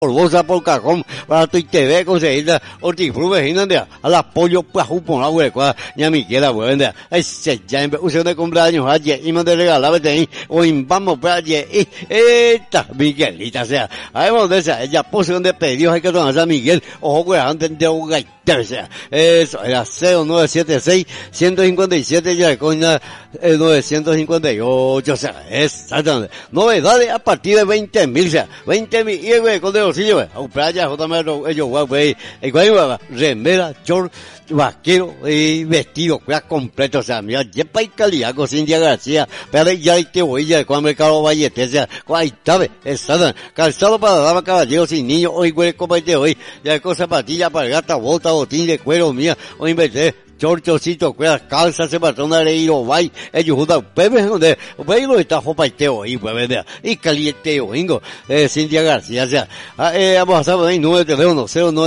Formosa por cajón para tu TV conseguida o ti fruve hinanda al apoyo pa hupon la hueca ya mi queda buena ay se ya en uso de cumpleaños ayer y me de regalar de o vamos para ayer y esta Miguelita sea hemos de esa ella puso de pedidos hay que tomar a Miguel ojo que antes de un sea eso era 0976 157 ya con 958 o sea exactamente novedades a partir de 20.000 o sea 20.000 y güey con de sí, a playa, ellos guapos, remera, short, vaquero y vestido, completo, o sea, mira, yepa y calidad, con Cintia García, pero ya te voy, ya con Mercado Vallete, o sea, ahí está, exacto, calzado para damas, caballeros y niños, hoy, güey, como hoy, ya con zapatillas para gata, bota, botín de cuero, mía, hoy inventé, chorchocito, cuerdas, calzas, se patrona de ir o vai, ellos juntan, bebé, donde, lo está jopaiteo y pues vender, y calienteo, ingo, Cintia García, o sea, vamos a saber, número de teléfono,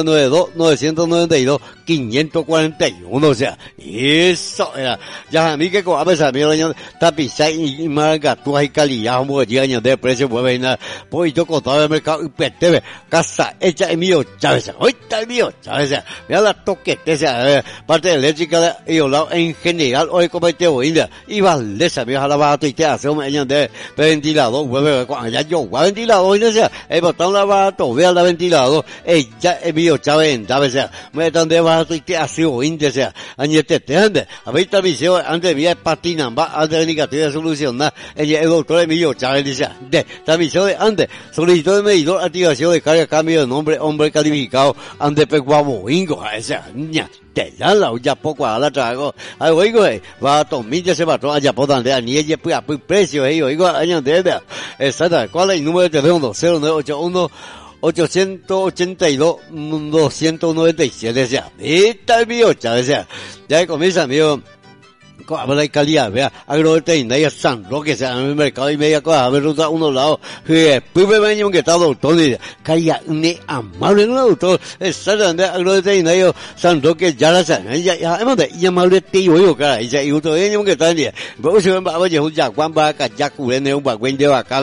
0992-992-541, o sea, eso era, ya a mí que con a veces, mira, tapizar y margatúas y calidad, como que llegan de precio, pues venir, pues yo contaba el mercado, y petebe, casa hecha en mío, Chávez, hoy está el mío, Chávez, mira la toquete, o sea, parte de leche, y hablado en general hoy como te voy y vale sabía la bata y te hace un año de ventilador vuelve cuando ya yo ventilador y decía el botón la bata vea la ventilador ella es mío Chávez sea me dan de bata y te hace un sea añete te ande ahorita viseo antes vía patina va antes de negativa solucionar ella el doctor Emilio Chávez dice de la visión de antes solicitud de medidor activación de carga cambio de nombre hombre calificado ande peguabo ingo esa ña te dan la ya poco a la trago ay oigo va a tomar se va a ya por donde ni ella pues a precio oigo año de exacto cuál es el número de teléfono 0981 882 297 sea esta es mío Chávez sea ya comienza mío habla de calidad, vea, agroveterinaria ya San Roque, sea, en el mercado y media cosa, a ver, ruta uno lado, pues me venía que está doctor, y calidad, ne amable, no doctor, exactamente, agroveterinaria San Roque, ya la saben, ya, amable tío, yo, cara, y usted venía que está en día, pero si ven, oye, un yacuán, vaca, ya cubre, un bagüen de vaca,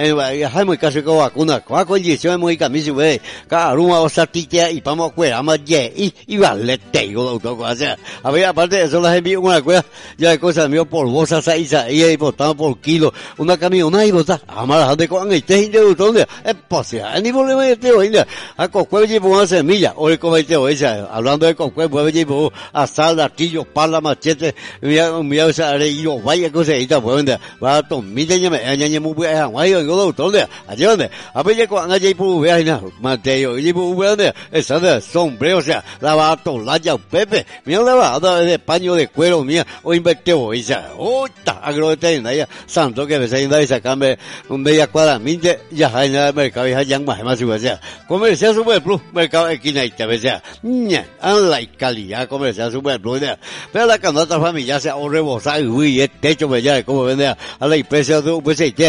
hay muy casi con vacuna, con inyección, muy camisa, ve, cada ruma, o satite, y vamos a cuera, más y vale, tío, doctor, o sea, a ver, aparte de eso, las envío una cuera, ya de cosas mío por bolsa saiza y botado por kilo una camioneta y bota amara de con este gente de donde es posible ni problema de este hoy a cocuel llevo una semilla hoy como este hoy hablando de cocuel pues llevo asal artillo pala machete mira esa areillo vaya cosa y ta pues va a tomar ya muy buena guay yo doctor de allá donde a ver con allá por ver na mateo y por ver esa de sombrero o sea lavato laya pepe mira lavado de paño de cuero mía hoy inverteo esa otra agroveterinaria santo que me saliendo y sacarme un media cuadra minte ya hay nada mercado ya ya más o sea comercial super plus mercado esquina y te sea ña la calidad comercial super plus pero la canasta familiar se ahorre bosa y el techo me ya como vende a la empresa de pues y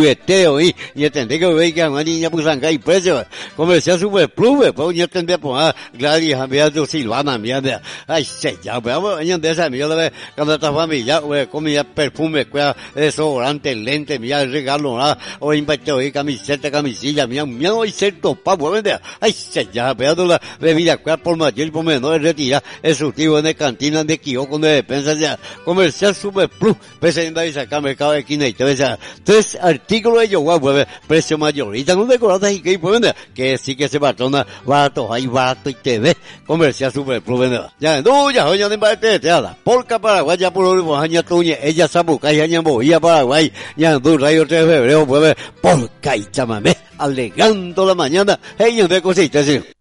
teo y entendé que ve que una niña pues anga y precio comercial super plus pues yo entendé pues Gladys había de Silvana mierda ay se ya vamos de esa mierda cuando esta familia, comida, perfume, desodorante, lente, mira, regalo, o invertido y camiseta, camisilla, mira, y cierto pavo, vende, ay, se ya, veado la bebida, por mayor y por menor, retira, exhaustivo en el cantina de kiosco, de despensa, ya, comercial super plus, presenta y saca mercado de esquina y te ves, 3 artículos de yoga, precio mayor, y tan decoradas y que vende, que sí que se patrona, barato, hay barato y te ve, comercial super plus, vende, ya, no, ya, oye, te habla, porca Paraguay, ya por último, año tuñe, ella sabuca y año boía Paraguay, ya du rayo 3 de febrero, pues, porca y chamamé, alegando la mañana, ellos de cositas, sí.